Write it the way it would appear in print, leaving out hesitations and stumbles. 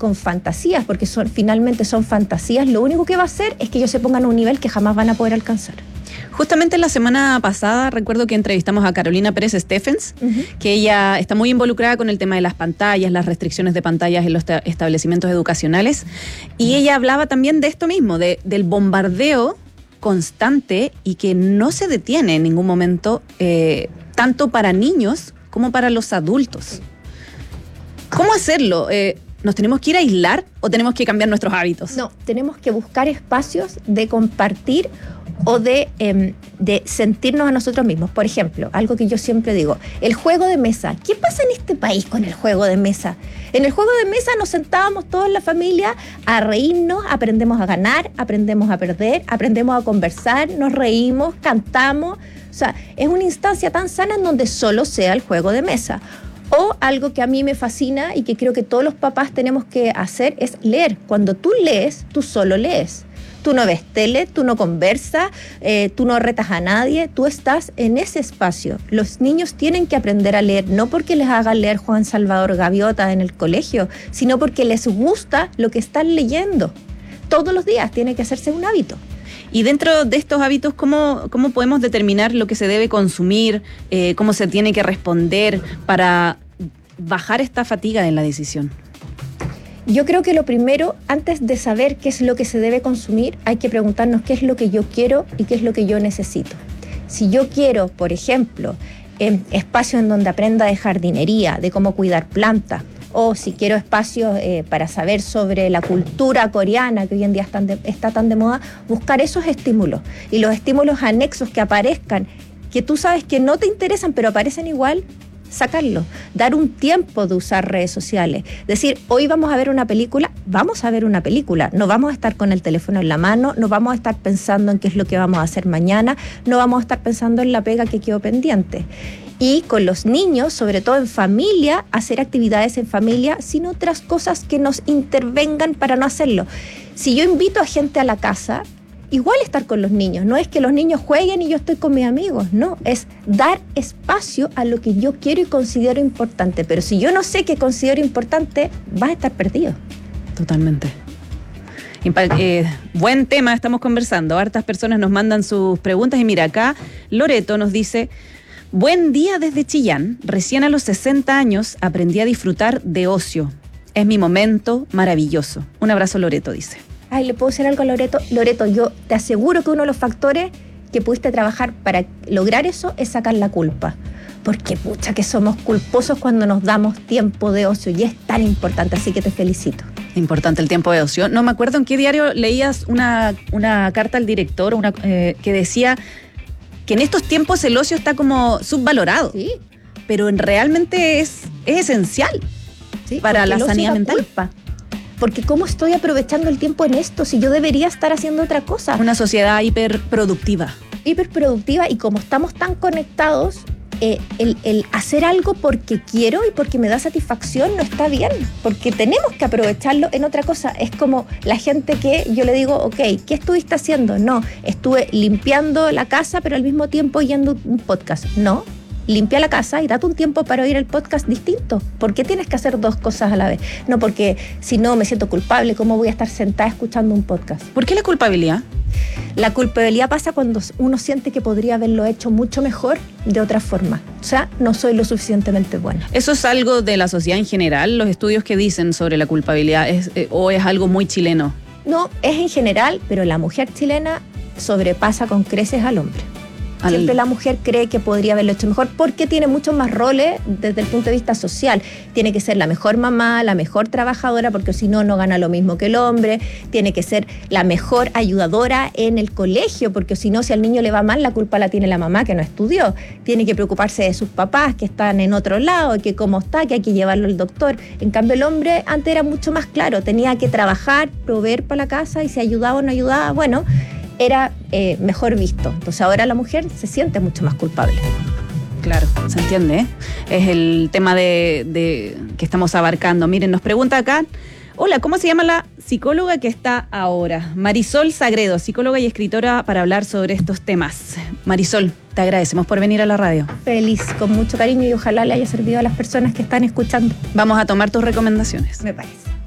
con fantasías, porque finalmente son fantasías, lo único que va a hacer es que ellos se pongan a un nivel que jamás van a poder alcanzar. Justamente la semana pasada recuerdo que entrevistamos a Carolina Pérez Steffens, que ella está muy involucrada con el tema de las pantallas, las restricciones de pantallas en los establecimientos educacionales, y ella hablaba también de esto mismo, del bombardeo constante y que no se detiene en ningún momento, tanto para niños como para los adultos. ¿Cómo hacerlo? ¿Nos tenemos que ir a aislar o tenemos que cambiar nuestros hábitos? No, tenemos que buscar espacios de compartir o de sentirnos a nosotros mismos. Por ejemplo, algo que yo siempre digo, el juego de mesa. ¿Qué pasa en este país con el juego de mesa? En el juego de mesa nos sentábamos toda la familia a reírnos, aprendemos a ganar, aprendemos a perder, aprendemos a conversar, nos reímos, cantamos. O sea, es una instancia tan sana en donde solo sea el juego de mesa. O algo que a mí me fascina y que creo que todos los papás tenemos que hacer es leer. Cuando tú lees, tú solo lees. Tú no ves tele, tú no conversas, tú no retas a nadie, tú estás en ese espacio. Los niños tienen que aprender a leer, no porque les hagan leer Juan Salvador Gaviota en el colegio, sino porque les gusta lo que están leyendo. Todos los días tiene que hacerse un hábito. Y dentro de estos hábitos, ¿cómo podemos determinar lo que se debe consumir, cómo se tiene que responder para bajar esta fatiga en la decisión? Yo creo que lo primero, antes de saber qué es lo que se debe consumir, hay que preguntarnos qué es lo que yo quiero y qué es lo que yo necesito. Si yo quiero, por ejemplo, espacios en donde aprenda de jardinería, de cómo cuidar plantas, o si quiero espacios para saber sobre la cultura coreana, que hoy en día está tan de moda, buscar esos estímulos. Y los estímulos anexos que aparezcan, que tú sabes que no te interesan, pero aparecen igual, sacarlo. Dar un tiempo de usar redes sociales. Decir, hoy vamos a ver una película, vamos a ver una película. No vamos a estar con el teléfono en la mano, no vamos a estar pensando en qué es lo que vamos a hacer mañana, no vamos a estar pensando en la pega que quedó pendiente. Y con los niños, sobre todo en familia, hacer actividades en familia sin otras cosas que nos intervengan para no hacerlo. Si yo invito a gente a la casa, igual estar con los niños. No es que los niños jueguen y yo estoy con mis amigos, no. Es dar espacio a lo que yo quiero y considero importante. Pero si yo no sé qué considero importante, vas a estar perdido. Totalmente. Buen tema estamos conversando. Hartas personas nos mandan sus preguntas y mira, acá Loreto nos dice: buen día desde Chillán. Recién a los 60 años aprendí a disfrutar de ocio. Es mi momento maravilloso. Un abrazo, Loreto, dice. Ay, ¿le puedo decir algo a Loreto? Loreto, yo te aseguro que uno de los factores que pudiste trabajar para lograr eso es sacar la culpa. Porque pucha que somos culposos cuando nos damos tiempo de ocio y es tan importante, así que te felicito. Importante el tiempo de ocio. No me acuerdo en qué diario leías una carta al director que decía que en estos tiempos el ocio está como subvalorado. Sí. Pero realmente es esencial, sí, para la sanidad mental. Culpa. Porque ¿cómo estoy aprovechando el tiempo en esto si yo debería estar haciendo otra cosa? Una sociedad hiperproductiva. Hiperproductiva, y como estamos tan conectados, el hacer algo porque quiero y porque me da satisfacción no está bien, porque tenemos que aprovecharlo en otra cosa. Es como la gente que yo le digo, ok, ¿qué estuviste haciendo? No, estuve limpiando la casa, pero al mismo tiempo oyendo un podcast. No, limpia la casa y date un tiempo para oír el podcast distinto. ¿Por qué tienes que hacer dos cosas a la vez? No, porque si no me siento culpable, ¿cómo voy a estar sentada escuchando un podcast? ¿Por qué la culpabilidad? La culpabilidad pasa cuando uno siente que podría haberlo hecho mucho mejor de otra forma. O sea, no soy lo suficientemente buena. ¿Eso es algo de la sociedad en general? ¿Los estudios que dicen sobre la culpabilidad o es algo muy chileno? No, es en general, pero la mujer chilena sobrepasa con creces al hombre. Siempre la mujer cree que podría haberlo hecho mejor porque tiene muchos más roles desde el punto de vista social. Tiene que ser la mejor mamá, la mejor trabajadora, porque si no, no gana lo mismo que el hombre. Tiene que ser la mejor ayudadora en el colegio, porque si no, si al niño le va mal, la culpa la tiene la mamá que no estudió. Tiene que preocuparse de sus papás que están en otro lado, que cómo está, que hay que llevarlo al doctor. En cambio, el hombre antes era mucho más claro. Tenía que trabajar, proveer para la casa y si ayudaba o no ayudaba, bueno, era mejor visto. Entonces ahora la mujer se siente mucho más culpable. Claro, se entiende, ¿eh? Es el tema de que estamos abarcando. Miren, nos pregunta acá, hola, ¿cómo se llama la psicóloga que está ahora? Marisol Sagredo, psicóloga y escritora para hablar sobre estos temas. Marisol, te agradecemos por venir a la radio. Feliz, con mucho cariño y ojalá le haya servido a las personas que están escuchando. Vamos a tomar tus recomendaciones. Me parece.